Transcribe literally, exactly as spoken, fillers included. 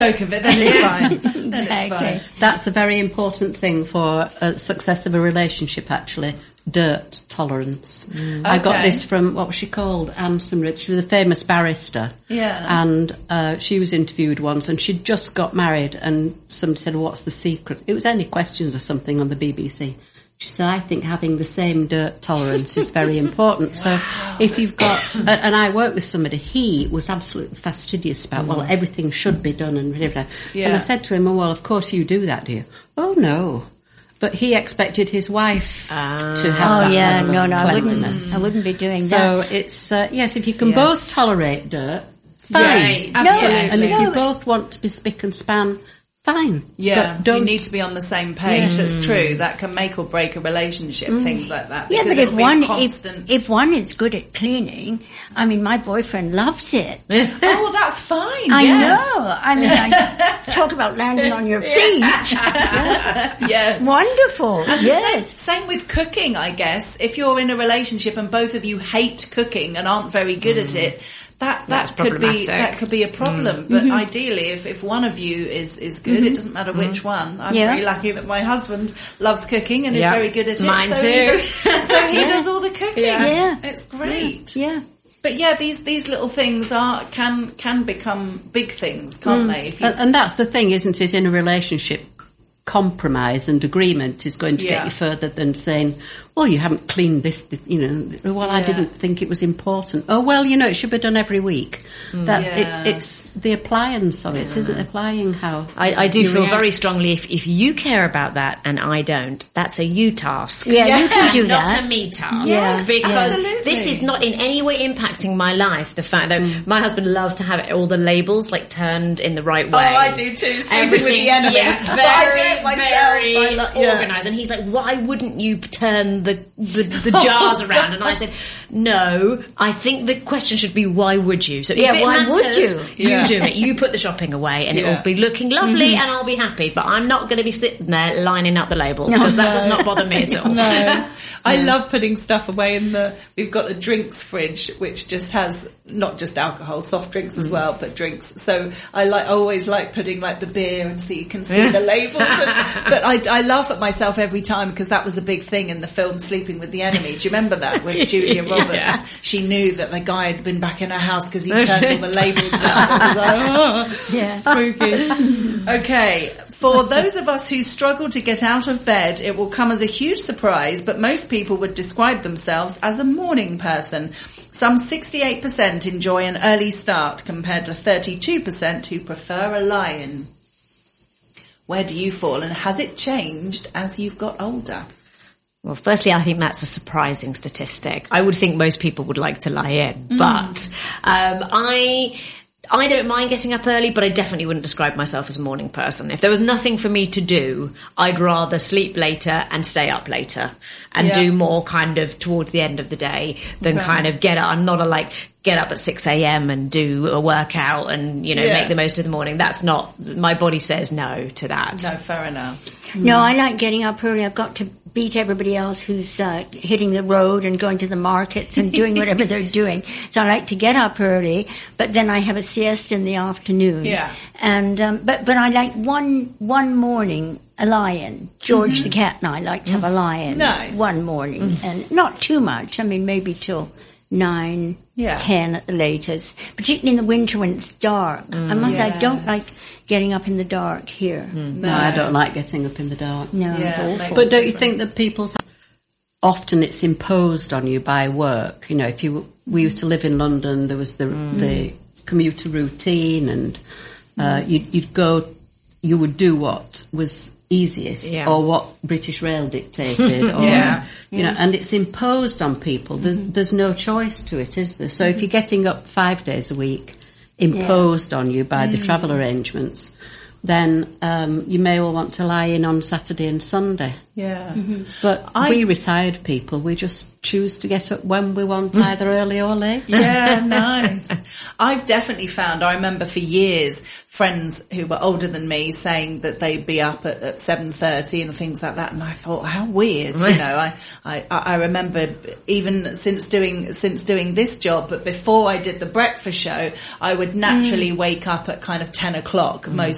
Joke of it, then it's fine. Then it's fine. That's a very important thing for a success of a relationship, actually. Dirt tolerance. Mm. I got Okay. this from, what was she called? Anne Summeridge. She was a famous barrister. Yeah. And uh, she was interviewed once, and she'd just got married, and somebody said, well, what's the secret? It was Any Questions or something on the B B C. She said, I think having the same dirt tolerance is very important. So Wow. if you've got, and I worked with somebody, he was absolutely fastidious about, mm. well, everything should be done and blah, blah. Yeah. And I said to him, well, of course you do that, do you? Oh, no. But he expected his wife uh, to have oh, that yeah, level no, of no, I wouldn't, cleanliness. I wouldn't be doing so that. So it's, uh, yes, if you can yes. both tolerate dirt, fine. Yes, absolutely. And if No. you both want to be spick and span, fine. Yeah, but don't, you need to be on the same page. Yeah. That's true. That can make or break a relationship, mm. things like that. Yeah, because but if it'll be one, a constant... if, if one is good at cleaning, I mean, my boyfriend loves it. oh, well, that's fine. I yes. know. I mean, I talk about landing on your feet. Yes. Wonderful. And yes. Same, same with cooking, I guess. If you're in a relationship and both of you hate cooking and aren't very good mm. at it, that that That's could be that could be a problem. Mm. But mm-hmm. ideally, if, if one of you is, is good, mm-hmm. it doesn't matter which mm-hmm. one. I'm yeah. very lucky that my husband loves cooking and yep. is very good at it. Mine so too. He does, so he yeah. does all the cooking. Yeah. yeah. It's great. Yeah. yeah. But yeah, these these little things are can can become big things, can't mm. they? If you... and, and that's the thing, isn't it? In a relationship, compromise and agreement is going to yeah. get you further than saying, well, you haven't cleaned this, you know, well, yeah. I didn't think it was important. Oh, well, you know, it should be done every week. Mm. That yeah. it, It's the appliance of it, mm. isn't it? Applying how I, I do feel react. very strongly, if, if you care about that and I don't, that's a you task. Yeah, yes. you can do not that. a me task. Yes, because absolutely. this is not in any way impacting my life. The fact that mm. my husband loves to have all the labels like turned in the right way. Oh, I do too. Sleeping with the enemy. Yeah, but very, I do it myself. very I lo- yeah. organised. And he's like, why wouldn't you turn the, the, the jars around? And I said, no, I think the question should be, why would you? So Yeah, if it why matters, would you? you Yeah. do it. You put the shopping away and Yeah. it will be looking lovely Mm-hmm. and I'll be happy. But I'm not going to be sitting there lining up the labels because No, that no. does not bother me at all. No. I love putting stuff away in the, we've got a drinks fridge which just has not just alcohol, soft drinks as well, but drinks. So I like, always like putting like the beer and so you can see the labels. And, but I, I laugh at myself every time because that was a big thing in the film Sleeping with the Enemy. Do you remember that with Julia Roberts? Yeah. She knew that the guy had been back in her house because he turned all the labels around. It was like, oh, Yeah. spooky. Okay. For those of us who struggle to get out of bed, it will come as a huge surprise, but most people would describe themselves as a morning person. Some sixty-eight percent enjoy an early start compared to thirty-two percent who prefer a lie-in. Where do you fall, and has it changed as you've got older? Well, firstly, I think that's a surprising statistic. I would think most people would like to lie in, Mm. but um, I... I don't mind getting up early, but I definitely wouldn't describe myself as a morning person. If there was nothing for me to do, I'd rather sleep later and stay up later and Yeah. do more kind of towards the end of the day than Okay. kind of get up. I'm not a like get up at six a.m. and do a workout and, you know, Yeah. make the most of the morning. That's not, my body says no to that. No, fair enough. No, I like getting up early. I've got to beat everybody else who's uh, hitting the road and going to the markets and doing whatever they're doing. So I like to get up early, but then I have a siesta in the afternoon. Yeah. And um, but but I like one one morning a lie-in. George Mm-hmm. the cat and I like to have a lie-in Nice. one morning, and not too much. I mean, maybe till nine, Yeah. ten at the latest. Particularly in the winter when it's dark. I must say, I don't Yes. like getting up in the dark here. No, I don't like getting up in the dark. No, Yeah, it's awful. makes But a don't you think difference. that people often it's imposed on you by work? You know, if you we used to live in London, there was the the commuter routine, and uh, you'd, you'd go, you would do what was easiest, Yeah. or what British Rail dictated, or Yeah. you know, and it's imposed on people. There, there's no choice to it, is there? So if you're getting up five days a week, imposed on you by the travel arrangements, then um, you may well want to lie in on Saturday and Sunday. Yeah. But I- we retired people, we just choose to get up when we want, either early or late. Yeah, nice. I've definitely found, I remember for years, friends who were older than me saying that they'd be up at, at seven thirty and things like that, and I thought, how weird, you know. I, I, I remember even since doing since doing this job, but before I did the breakfast show, I would naturally wake up at kind of ten o'clock most